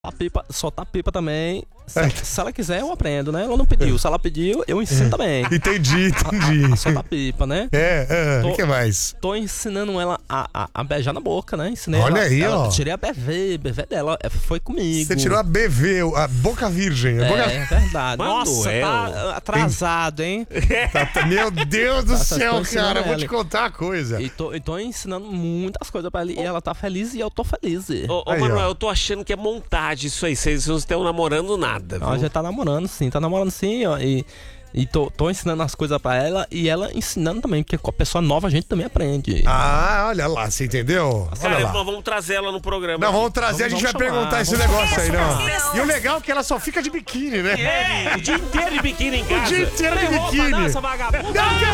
Soltar pipa também. Se ela quiser, eu aprendo, né? Ela não pediu. Se ela pediu, eu ensino também. Entendi. A soltar pipa, né? O que mais? Tô ensinando ela a beijar na boca, né? Ensinei Olha aí, ó. Tirei a BV dela, foi comigo. Você tirou a BV, a boca virgem. É verdade. Nossa, Manuel. tá atrasado, hein? Meu Deus do céu, tô ensinando cara. Vou ela. te contar uma coisa. E tô ensinando muitas coisas pra ela. E ela tá feliz e eu tô feliz. Ô, Aí, Manuel, ó. eu tô achando que é montagem isso aí. Vocês não estão namorando nada, viu? Ela já tá namorando sim, ó. E tô ensinando as coisas pra ela e ela ensinando também, porque com a pessoa nova a gente também aprende. Olha lá, você entendeu? Olha Cara, lá. nós vamos trazer ela no programa. Não, vamos trazer, a gente vai vamos chamar, perguntar esse vamos negócio aí, chamar. não. E o legal é que ela só fica de biquíni, né? O dia inteiro de biquíni em casa. O dia inteiro de Tem roupa biquíni. não, essa vagabunda? Não,